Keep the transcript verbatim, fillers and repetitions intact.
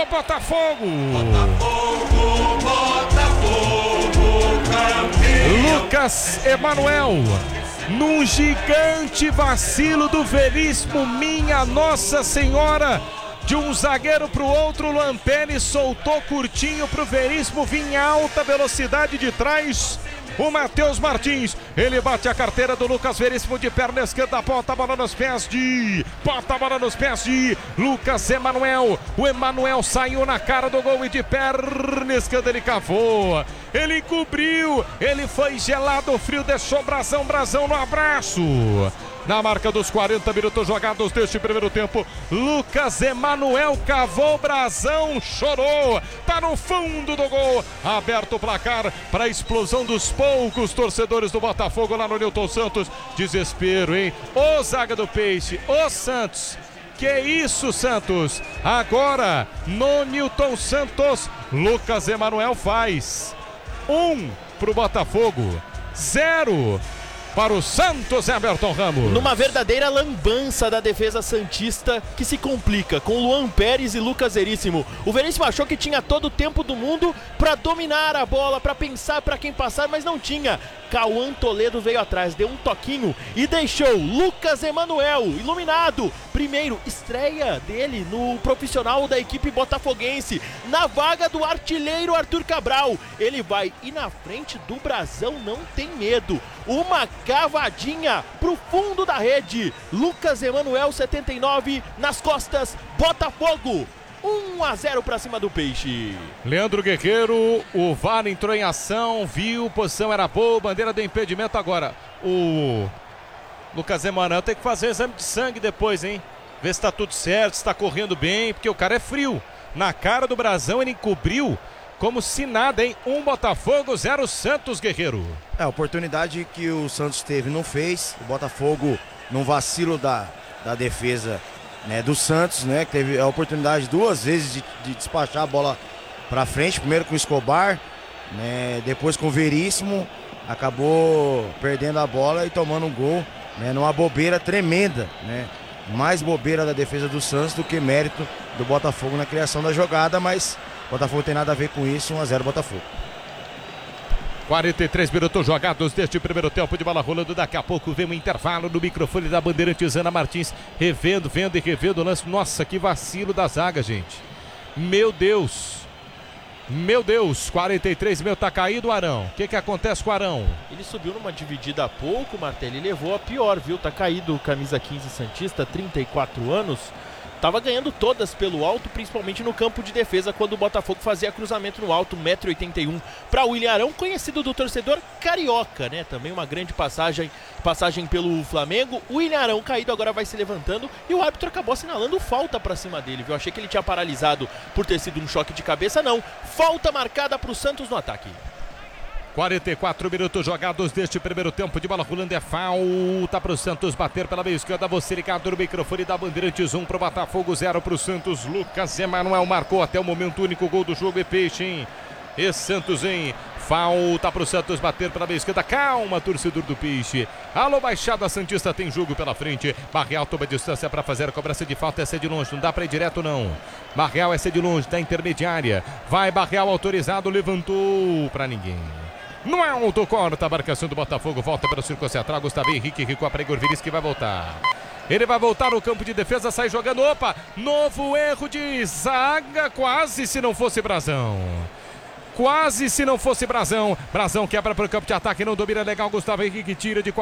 do Botafogo. Botafogo, Botafogo, campeão. Lucas Emanuel, num gigante vacilo do Veríssimo, minha Nossa Senhora, de um zagueiro pro outro, o Luan Pérez soltou curtinho pro Veríssimo, vinha em alta velocidade de trás. O Matheus Martins, ele bate a carteira do Lucas Veríssimo de perna esquerda, bota a bola nos pés de... Bota a bola nos pés de Lucas Emanuel. O Emanuel saiu na cara do gol e de perna esquerda ele cavou. Ele encobriu, ele foi gelado, frio, deixou Brazão, Brazão no abraço. Na marca dos quarenta minutos jogados deste primeiro tempo, Lucas Emanuel cavou, Brazão chorou, tá no fundo do gol, aberto o placar para a explosão dos poucos torcedores do Botafogo lá no Newton Santos. Desespero, hein? Ô zaga do Peixe, ô Santos, que isso, Santos? Agora no Newton Santos, Lucas Emanuel faz um pro Botafogo, zero para o Santos, Everton Ramos. Numa verdadeira lambança da defesa santista que se complica com Luan Pérez e Lucas Veríssimo. O Veríssimo achou que tinha todo o tempo do mundo para dominar a bola, para pensar para quem passar, mas não tinha. Cauã Toledo veio atrás, deu um toquinho e deixou Lucas Emanuel iluminado. Primeiro, estreia dele no profissional da equipe botafoguense, na vaga do artilheiro Arthur Cabral. Ele vai e na frente do Brazão não tem medo. Uma cavadinha pro fundo da rede. Lucas Emanuel, setenta e nove, nas costas, Botafogo. um a zero para cima do Peixe. Leandro Guerreiro, o V A R entrou em ação, viu, posição era boa, bandeira do impedimento. Agora, o Lucas Emanuel tem que fazer exame de sangue depois, hein? Ver se tá tudo certo, se tá correndo bem, porque o cara é frio. Na cara do Brazão ele encobriu como se nada, hein? Um Botafogo, zero Santos, Guerreiro. É, a oportunidade que o Santos teve não fez. O Botafogo, num vacilo da, da defesa, né, do Santos, né, que teve a oportunidade duas vezes de, de despachar a bola para frente, primeiro com o Escobar, né, depois com o Veríssimo, acabou perdendo a bola e tomando um gol, né, numa bobeira tremenda, né, mais bobeira da defesa do Santos do que mérito do Botafogo na criação da jogada, mas o Botafogo tem nada a ver com isso. Um a zero Botafogo. quarenta e três minutos jogados deste primeiro tempo de bola rolando. Daqui a pouco vem um intervalo no microfone da Bandeirantes. Ana Martins revendo, vendo e revendo o lance. Nossa, que vacilo da zaga, gente. Meu Deus. Meu Deus, quarenta e três, meu, tá caído o Arão. O que que acontece com o Arão? Ele subiu numa dividida há pouco, Martelli, e levou a pior, viu? Tá caído o camisa quinze santista, trinta e quatro anos. Tava ganhando todas pelo alto, principalmente no campo de defesa, quando o Botafogo fazia cruzamento no alto, um metro e oitenta e um, para o William Arão, conhecido do torcedor carioca, né? Também uma grande passagem, passagem pelo Flamengo. O William Arão caído agora vai se levantando e o árbitro acabou assinalando falta para cima dele, viu? Achei que ele tinha paralisado por ter sido um choque de cabeça, não. Falta marcada para o Santos no ataque. quarenta e quatro minutos jogados deste primeiro tempo de bola rolando. É falta para o Santos bater pela meia esquerda. Você ligado no microfone da Bandeirantes. um para o Botafogo, zero para o Santos. Lucas Emanuel marcou até o momento o único gol do jogo. E Peixe, hein? E Santos, hein? Falta para o Santos bater pela meia esquerda. Calma, torcedor do Peixe. Alô, Baixada Santista, tem jogo pela frente. Barreal toma distância para fazer a cobrança de falta. Essa é de longe, não dá para ir direto, não. Barreal, essa é de longe, da intermediária. Vai, Barreal autorizado, levantou para ninguém. No alto, corta a marcação do Botafogo, volta para o círculo central, Gustavo Henrique, Rico a Igor Vinícius, que vai voltar. Ele vai voltar no campo de defesa, sai jogando, opa, novo erro de zaga, quase se não fosse Brazão. Quase se não fosse Brazão. Brazão quebra para o campo de ataque, não domina legal, Gustavo Henrique tira de